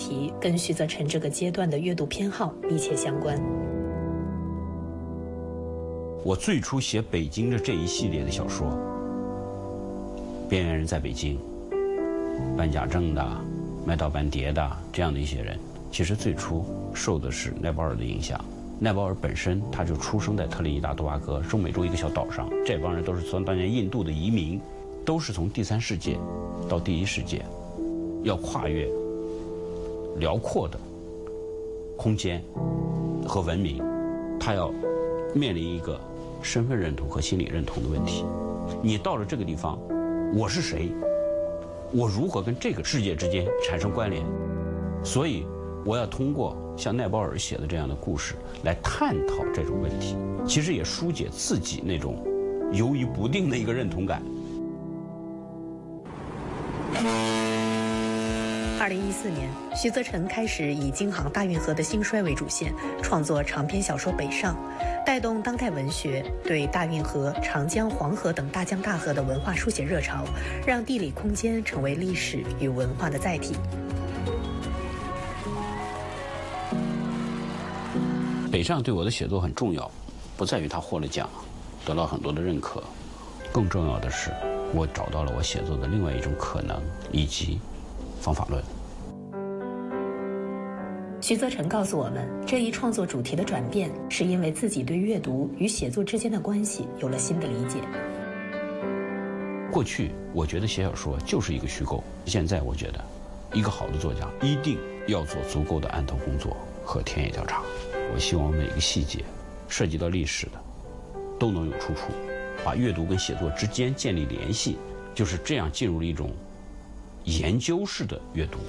题跟徐则臣这个阶段的阅读偏好密切相关。 我最初写北京的这一系列的小说，边缘人在北京、办假证的、卖盗版碟的这样的一些人，其实最初受的是奈保尔的影响。奈保尔本身他就出生在特立尼达多巴哥中美洲一个小岛上，这帮人都是从当年印度的移民，都是从第三世界到第一世界，要跨越辽阔的空间和文明，他要面临一个身份认同和心理认同的问题。你到了这个地方，我是谁？我如何跟这个世界之间产生关联？所以我要通过像奈保尔写的这样的故事来探讨这种问题，其实也疏解自己那种犹豫不定的一个认同感。 2014年，徐则臣开始以京杭大运河的兴衰为主线，创作长篇小说《北上》，带动当代文学对大运河、长江、黄河等大江大河的文化书写热潮，让地理空间成为历史与文化的载体。 北上对我的写作很重要，不在于他获了奖，得到很多的认可，更重要的是，我找到了我写作的另外一种可能以及方法论。 徐则臣告诉我们，这一创作主题的转变，是因为自己对阅读与写作之间的关系有了新的理解。 过去我觉得写小说就是一个虚构，现在我觉得，一个好的作家一定要做足够的案头工作和田野调查。我希望每个细节涉及到历史的都能有出处，把阅读跟写作之间建立联系，就是这样进入了一种研究式的阅读。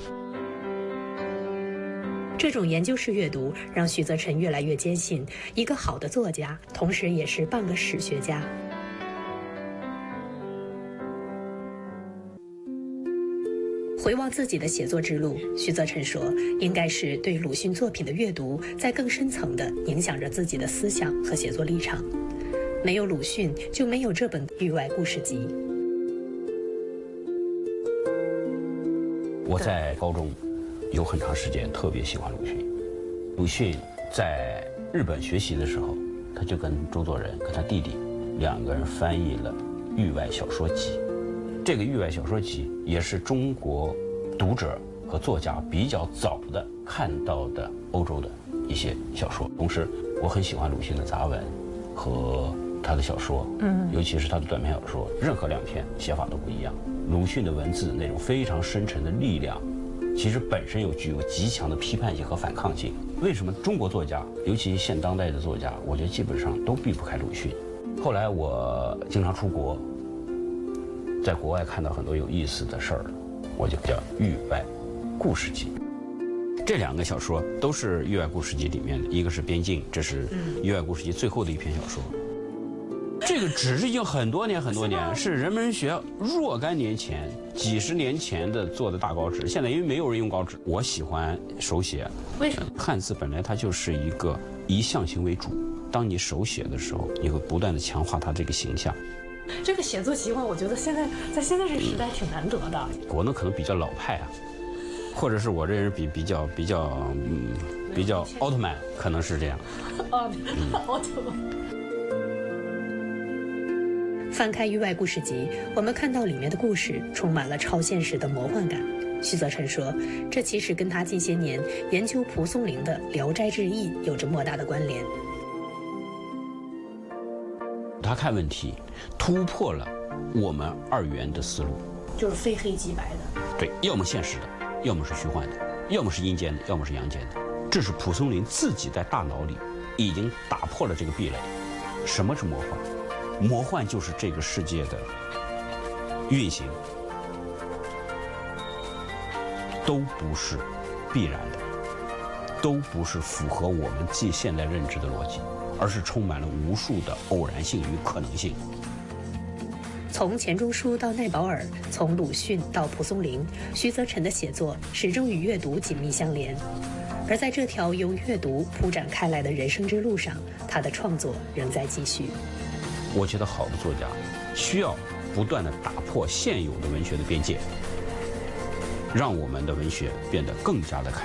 这种研究式阅读让徐则臣越来越坚信，一个好的作家同时也是半个史学家。回望自己的写作之路，徐则臣说，应该是对鲁迅作品的阅读在更深层地影响着自己的思想和写作立场。没有鲁迅，就没有这本《域外故事集》。 我在高中有很长时间特别喜欢鲁迅。鲁迅在日本学习的时候，他就跟周作人跟他弟弟两个人翻译了《域外小说集》。这个《域外小说集》也是中国读者和作家比较早的看到的欧洲的一些小说。同时，我很喜欢鲁迅的杂文和他的小说，尤其是他的短篇小说，任何两篇写法都不一样。鲁迅的文字那种非常深沉的力量，其实本身又具有极强的批判性和反抗性。为什么中国作家，尤其现当代的作家，我觉得基本上都避不开鲁迅。后来我经常出国，在国外看到很多有意思的事儿，我就叫《域外故事集》。这两个小说都是《域外故事集》里面的，一个是《边境》，这是《域外故事集》最后的一篇小说。这个纸是已经很多年，是人们学若干年前、几十年前的做的大稿纸。现在因为没有人用稿纸，我喜欢手写。 为什么？ 汉字本来它就是一个以象形为主，当你手写的时候，你会不断的强化它这个形象。 这个写作习惯，我觉得现在这个时代挺难得的。 我呢可能比较老派啊，或者是我这人比较奥特曼，可能是这样。 奥特曼。翻开《域外故事集》，我们看到里面的故事充满了超现实的魔幻感。徐则臣说，这其实跟他近些年研究蒲松龄的《聊斋志异》有着莫大的关联。 他看问题突破了我们二元的思路， 就是非黑即白的。 对，要么现实的，要么是虚幻的，要么是阴间的，要么是阳间的。这是蒲松龄自己在大脑里已经打破了这个壁垒。什么是魔幻？魔幻就是这个世界的运行都不是必然的，都不是符合我们现代认知的逻辑，而是充满了无数的偶然性与可能性。 从钱钟书到奈保尔，从鲁迅到蒲松龄，徐则臣的写作始终与阅读紧密相连。而在这条由阅读铺展开来的人生之路上，他的创作仍在继续。 我觉得好的作家需要不断地打破现有的文学的边界，让我们的文学变得更加的开